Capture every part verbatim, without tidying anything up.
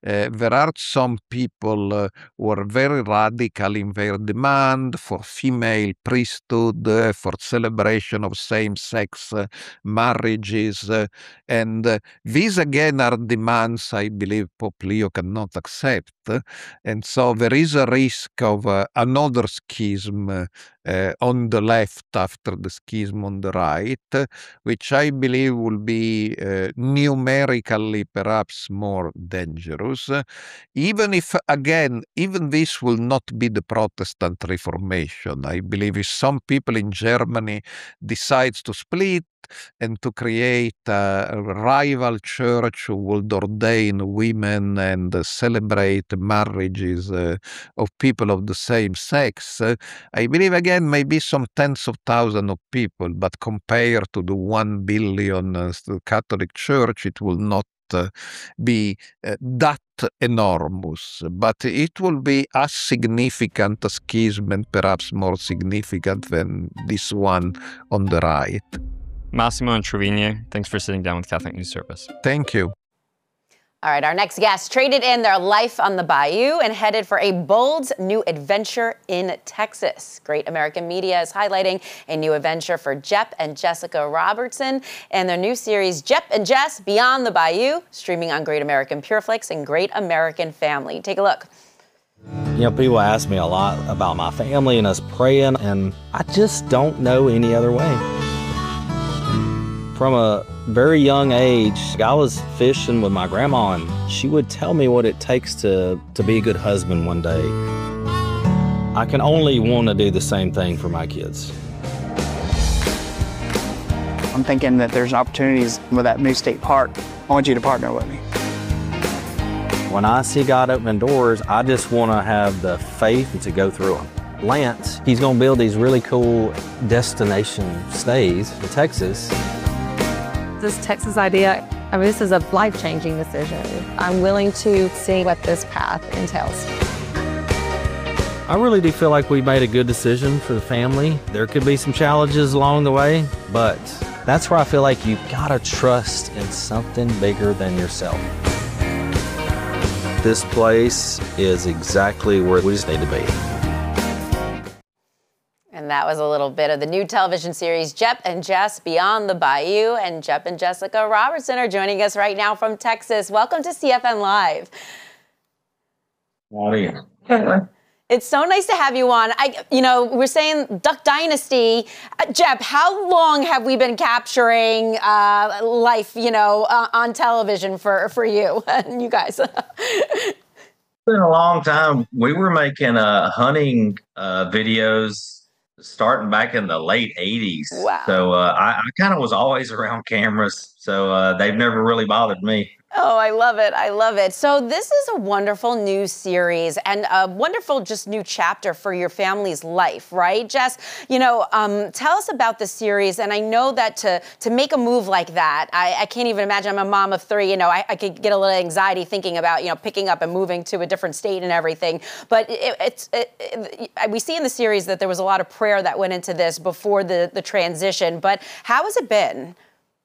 Uh, there are some people uh, who are very radical in their demand for female priesthood, uh, for celebration of same-sex uh, marriages, uh, and uh, these again are demands I believe Pope Leo cannot accept, uh, and so there is a risk of uh, another schism uh, uh, on the left after the schism on the right, uh, which I believe will be uh, numerically perhaps more dangerous, uh, even if, again, even this will not be the Protestant Reformation. I believe if some people in Germany decides to split and to create a rival church who would ordain women and uh, celebrate marriages uh, of people of the same sex, uh, I believe, again, maybe some tens of thousands of people, but compared to the one billion uh, Catholic Church, it will not uh, be uh, that enormous, but it will be as significant a schism and perhaps more significant than this one on the right. Massimo and Trevino, thanks for sitting down with Catholic News Service. Thank you. All right, our next guest traded in their life on the bayou and headed for a bold new adventure in Texas. Great American Media is highlighting a new adventure for Jep and Jessica Robertson and their new series, Jep and Jess Beyond the Bayou, streaming on Great American Pureflix and Great American Family. Take a look. You know, people ask me a lot about my family and us praying, and I just don't know any other way. From a very young age, I was fishing with my grandma, and she would tell me what it takes to, to be a good husband one day. I can only want to do the same thing for my kids. I'm thinking that there's opportunities with that new state park. I want you to partner with me. When I see God opening doors, I just want to have the faith to go through them. Lance, he's going to build these really cool destination stays in Texas. This Texas idea, I mean, this is a life-changing decision. I'm willing to see what this path entails. I really do feel like we made a good decision for the family. There could be some challenges along the way, but that's where I feel like you've got to trust in something bigger than yourself. This place is exactly where we just need to be. And that was a little bit of the new television series, Jep and Jess Beyond the Bayou. And Jep and Jessica Robertson are joining us right now from Texas. Welcome to C F N Live. Howdy. It's so nice to have you on. I, you know, we're saying Duck Dynasty. Uh, Jep, how long have we been capturing uh, life, you know, uh, on television for, for you and you guys? It's been a long time. We were making uh, hunting uh, videos starting back in the late eighties. Wow. So uh, I, I kind of was always around cameras. So uh, they've never really bothered me. Oh, I love it. I love it. So this is a wonderful new series and a wonderful just new chapter for your family's life, right, Jess? You know, um, tell us about the series. And I know that to to make a move like that, I, I can't even imagine. I'm a mom of three. You know, I, I could get a little anxiety thinking about, you know, picking up and moving to a different state and everything. But it, it's it, it, we see in the series that there was a lot of prayer that went into this before the, the transition. But how has it been?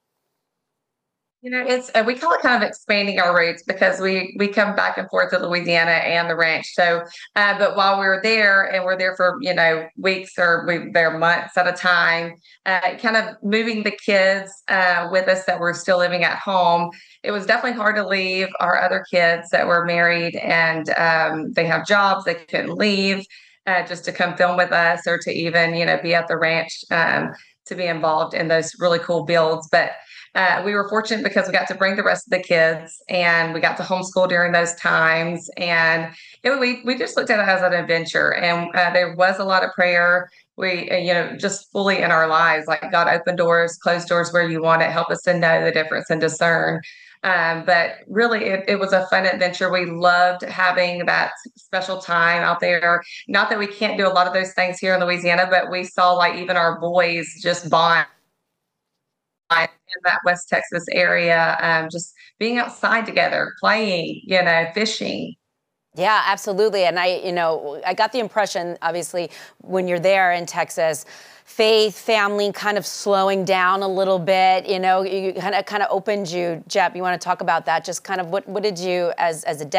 You know, it's uh, we call it kind of expanding our roots because we we come back and forth to Louisiana and the ranch. So, uh, but while we were there and we're there for, you know, weeks or we there months at a time, uh, kind of moving the kids uh, with us that were still living at home, it was definitely hard to leave our other kids that were married and um, they have jobs, they couldn't leave uh, just to come film with us or to even, you know, be at the ranch um, to be involved in those really cool builds. But Uh, we were fortunate because we got to bring the rest of the kids and we got to homeschool during those times. And it, we, we just looked at it as an adventure. And uh, there was a lot of prayer. We, uh, you know, just fully in our lives, like God open doors, close doors where you want it, help us to know the difference and discern. Um, but really, it, it was a fun adventure. We loved having that special time out there. Not that we can't do a lot of those things here in Louisiana, but we saw like even our boys just bond in that West Texas area, um, just being outside together, playing, you know, fishing. Yeah, absolutely. And I, you know, I got the impression, obviously, when you're there in Texas, faith, family kind of slowing down a little bit, you know, you kind of kind of opened you, Jep. You want to talk about that? Just kind of what, what did you, as, as a dad,